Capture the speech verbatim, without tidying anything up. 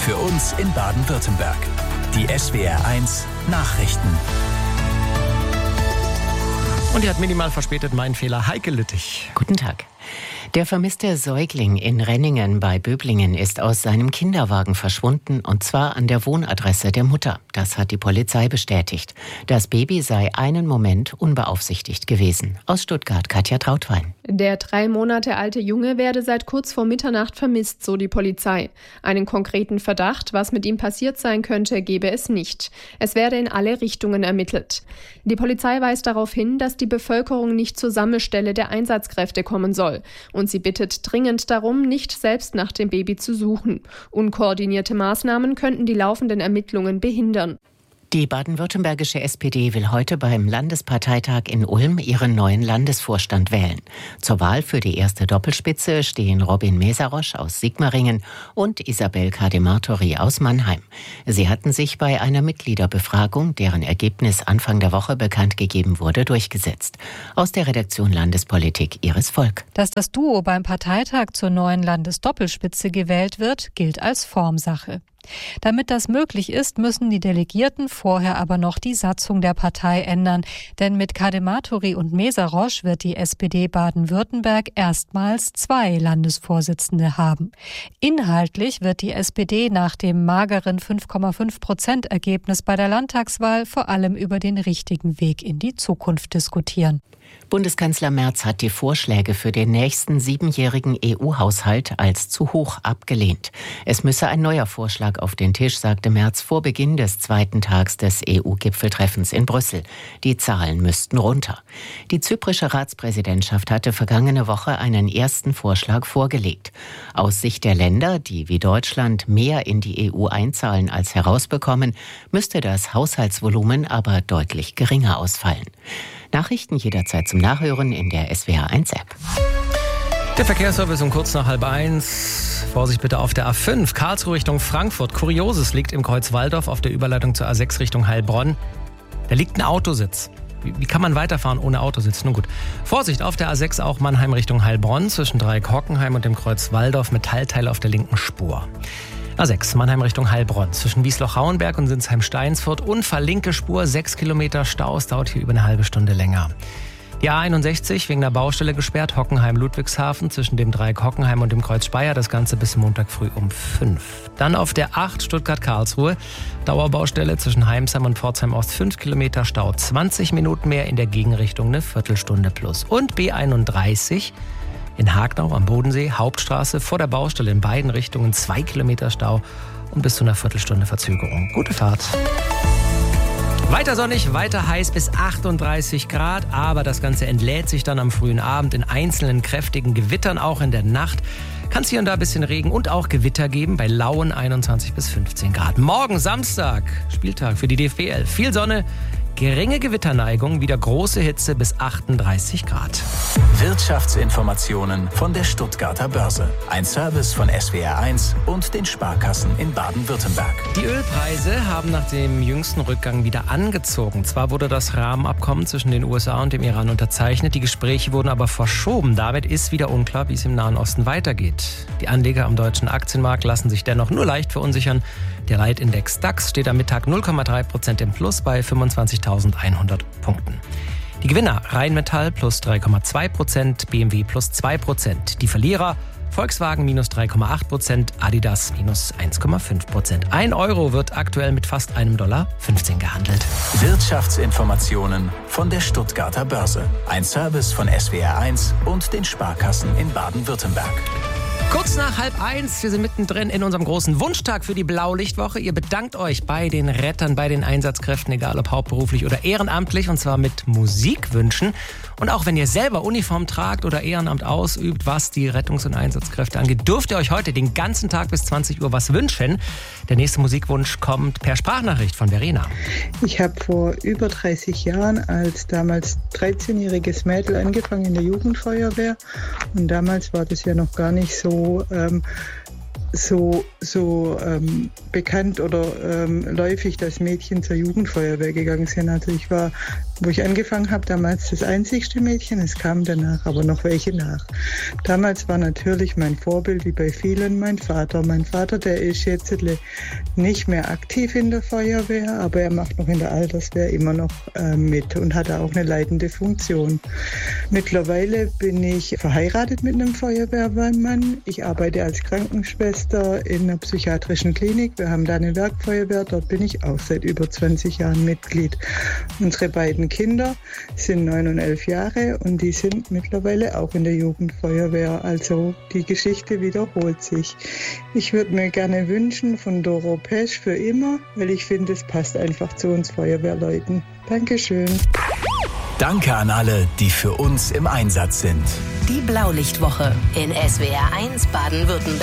Für uns in Baden-Württemberg. Die S W R eins Nachrichten. Und die hat minimal verspätet meinen Fehler. Heike Lüttich. Guten Tag. Der vermisste Säugling in Renningen bei Böblingen ist aus seinem Kinderwagen verschwunden, und zwar an der Wohnadresse der Mutter. Das hat die Polizei bestätigt. Das Baby sei einen Moment unbeaufsichtigt gewesen. Aus Stuttgart, Katja Trautwein. Der drei Monate alte Junge werde seit kurz vor Mitternacht vermisst, so die Polizei. Einen konkreten Verdacht, was mit ihm passiert sein könnte, gebe es nicht. Es werde in alle Richtungen ermittelt. Die Polizei weist darauf hin, dass die Bevölkerung nicht zur Sammelstelle der Einsatzkräfte kommen soll. Und sie bittet dringend darum, nicht selbst nach dem Baby zu suchen. Unkoordinierte Maßnahmen könnten die laufenden Ermittlungen behindern. Die baden-württembergische S P D will heute beim Landesparteitag in Ulm ihren neuen Landesvorstand wählen. Zur Wahl für die erste Doppelspitze stehen Robin Mesarosch aus Sigmaringen und Isabel Kademartori aus Mannheim. Sie hatten sich bei einer Mitgliederbefragung, deren Ergebnis Anfang der Woche bekannt gegeben wurde, durchgesetzt. Aus der Redaktion Landespolitik Iris Volk. Dass das Duo beim Parteitag zur neuen Landesdoppelspitze gewählt wird, gilt als Formsache. Damit das möglich ist, müssen die Delegierten vorher aber noch die Satzung der Partei ändern. Denn mit Kademartori und Mesarosch wird die S P D Baden-Württemberg erstmals zwei Landesvorsitzende haben. Inhaltlich wird die S P D nach dem mageren fünf Komma fünf Prozent Ergebnis bei der Landtagswahl vor allem über den richtigen Weg in die Zukunft diskutieren. Bundeskanzler Merz hat die Vorschläge für den nächsten siebenjährigen E U-Haushalt als zu hoch abgelehnt. Es müsse ein neuer Vorschlag auf den Tisch, sagte Merz vor Beginn des zweiten Tags des E U-Gipfeltreffens in Brüssel. Die Zahlen müssten runter. Die zyprische Ratspräsidentschaft hatte vergangene Woche einen ersten Vorschlag vorgelegt. Aus Sicht der Länder, die wie Deutschland mehr in die E U einzahlen als herausbekommen, müsste das Haushaltsvolumen aber deutlich geringer ausfallen. Nachrichten jederzeit zum Nachhören in der S W R eins App. Der Verkehrsservice um kurz nach halb eins. Vorsicht bitte auf der A fünf, Karlsruhe Richtung Frankfurt. Kurioses liegt im Kreuz Walldorf auf der Überleitung zur A sechs Richtung Heilbronn. Da liegt ein Autositz. Wie, wie kann man weiterfahren ohne Autositz? Nun gut. Vorsicht auf der A sechs auch Mannheim Richtung Heilbronn zwischen Dreieck Hockenheim und dem Kreuz Walldorf. Metallteil auf der linken Spur. A sechs, Mannheim Richtung Heilbronn. Zwischen Wiesloch-Hauenberg und Sinsheim-Steinsfurt. Unfall, linke Spur, sechs Kilometer Stau. Es dauert hier über eine halbe Stunde länger. Die A einundsechzig wegen der Baustelle gesperrt. Hockenheim-Ludwigshafen zwischen dem Dreieck Hockenheim und dem Kreuz Speyer. Das Ganze bis Montag früh um fünf. Dann auf der acht Stuttgart-Karlsruhe. Dauerbaustelle zwischen Heimsheim und Pforzheim-Ost. fünf Kilometer Stau. zwanzig Minuten mehr in der Gegenrichtung. Eine Viertelstunde plus. Und B einunddreißig. In Hagnau am Bodensee, Hauptstraße, vor der Baustelle in beiden Richtungen, zwei Kilometer Stau und bis zu einer Viertelstunde Verzögerung. Gute Fahrt. Weiter sonnig, weiter heiß bis achtunddreißig Grad, aber das Ganze entlädt sich dann am frühen Abend in einzelnen kräftigen Gewittern, auch in der Nacht. Kann es hier und da ein bisschen Regen und auch Gewitter geben bei lauen einundzwanzig bis fünfzehn Grad. Morgen Samstag, Spieltag für die D F B elf. Viel Sonne, geringe Gewitterneigung, wieder große Hitze bis achtunddreißig Grad. Wirtschaftsinformationen von der Stuttgarter Börse. Ein Service von S W R eins und den Sparkassen in Baden-Württemberg. Die Ölpreise haben nach dem jüngsten Rückgang wieder angezogen. Zwar wurde das Rahmenabkommen zwischen den U S A und dem Iran unterzeichnet, die Gespräche wurden aber verschoben. Damit ist wieder unklar, wie es im Nahen Osten weitergeht. Die Anleger am deutschen Aktienmarkt lassen sich dennoch nur leicht verunsichern. Der Leitindex DAX steht am Mittag null Komma drei Prozent im Plus bei fünfundzwanzigtausendeinhundert Punkten. Die Gewinner Rheinmetall plus drei Komma zwei Prozent, B M W plus zwei Prozent. Die Verlierer Volkswagen minus drei Komma acht Prozent, Adidas minus eins Komma fünf Prozent. Ein Euro wird aktuell mit fast einem Dollar fünfzehn gehandelt. Wirtschaftsinformationen von der Stuttgarter Börse. Ein Service von S W R eins und den Sparkassen in Baden-Württemberg. Kurz nach halb eins, wir sind mittendrin in unserem großen Wunschtag für die Blaulichtwoche. Ihr bedankt euch bei den Rettern, bei den Einsatzkräften, egal ob hauptberuflich oder ehrenamtlich, und zwar mit Musikwünschen. Und auch wenn ihr selber Uniform tragt oder Ehrenamt ausübt, was die Rettungs- und Einsatzkräfte angeht, dürft ihr euch heute den ganzen Tag bis zwanzig Uhr was wünschen. Der nächste Musikwunsch kommt per Sprachnachricht von Verena. Ich habe vor über dreißig Jahren als damals dreizehnjähriges Mädel angefangen in der Jugendfeuerwehr. Und damals war das ja noch gar nicht so ähm, so, so ähm, bekannt oder ähm, läufig, dass Mädchen zur Jugendfeuerwehr gegangen sind. Also ich war wo ich angefangen habe, damals das einzigste Mädchen. Es kamen danach aber noch welche nach. Damals war natürlich mein Vorbild, wie bei vielen, mein Vater. Mein Vater, der ist jetzt nicht mehr aktiv in der Feuerwehr, aber er macht noch in der Alterswehr immer noch äh, mit und hat auch eine leitende Funktion. Mittlerweile bin ich verheiratet mit einem Feuerwehrmann. Ich arbeite als Krankenschwester in einer psychiatrischen Klinik. Wir haben da eine Werkfeuerwehr, dort bin ich auch seit über zwanzig Jahren Mitglied. Unsere beiden Kinder sind neun und elf Jahre und die sind mittlerweile auch in der Jugendfeuerwehr. Also die Geschichte wiederholt sich. Ich würde mir gerne wünschen von Doro Pesch für immer, weil ich finde, es passt einfach zu uns Feuerwehrleuten. Dankeschön. Danke an alle, die für uns im Einsatz sind. Die Blaulichtwoche in S W R eins Baden-Württemberg.